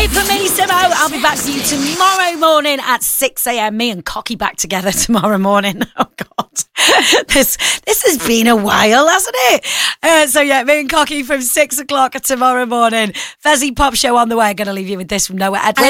it from me, Simo. I'll be back to you tomorrow morning at 6 a.m. Me and Cocky back together tomorrow morning. Oh, God. This has been a while, hasn't it? So, yeah, me and Cocky from 6 o'clock tomorrow morning. Fezzy Pop Show on the way. Going to leave you with this from Noah Edwards.